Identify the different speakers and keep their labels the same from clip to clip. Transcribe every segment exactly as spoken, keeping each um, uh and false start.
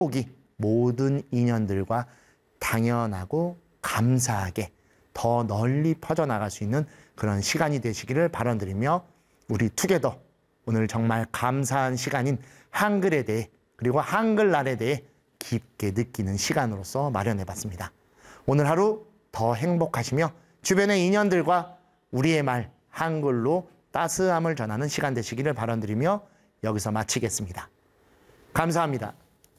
Speaker 1: 축복이 모든 인연들과 당연하고 감사하게 더 널리 퍼져나갈 수 있는 그런 시간이 되시기를 바라드리며, 우리 투게더 오늘 정말 감사한 시간인 한글에 대해, 그리고 한글날에 대해 깊게 느끼는 시간으로서 마련해봤습니다. 오늘 하루 더 행복하시며 주변의 인연들과 우리의 말 한글로 따스함을 전하는 시간 되시기를 바라드리며 여기서 마치겠습니다. 감사합니다.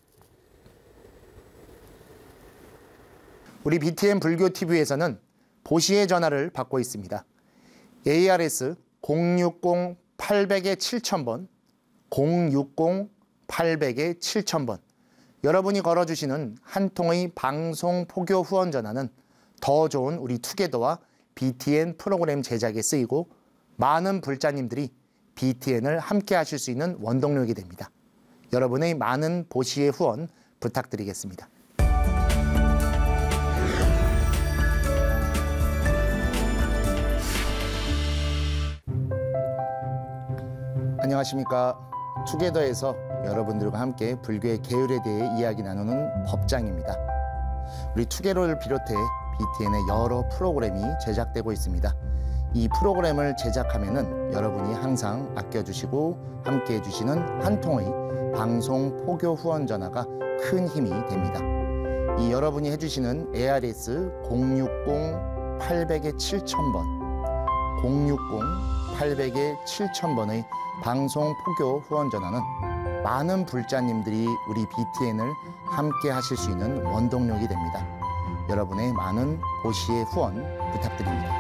Speaker 1: 우리 비티엔 불교티비에서는 보시의 전화를 받고 있습니다. 에이아르에스 공육공 팔공공 칠천 번, 공육공 팔공공 칠천 번, 여러분이 걸어주시는 한 통의 방송 포교 후원 전화는 더 좋은 우리 투게더와 비티엔 프로그램 제작에 쓰이고, 많은 불자님들이 비티엔을 함께 하실 수 있는 원동력이 됩니다. 여러분의 많은 보시의 후원 부탁드리겠습니다. 안녕하십니까. 투게더에서 여러분들과 함께 불교의 계율에 대해 이야기 나누는 법장입니다. 우리 투게더를 비롯해 비티엔의 여러 프로그램이 제작되고 있습니다. 이 프로그램을 제작하면은 여러분이 항상 아껴주시고 함께 해주시는 한 통의 방송 포교 후원 전화가 큰 힘이 됩니다. 이 여러분이 해주시는 에이아르에스 공육공 팔공공 칠천 번, 공육공 팔공공 칠천 번의 방송 포교 후원 전화는 많은 불자님들이 우리 비티엔을 함께 하실 수 있는 원동력이 됩니다. 여러분의 많은 고시의 후원 부탁드립니다.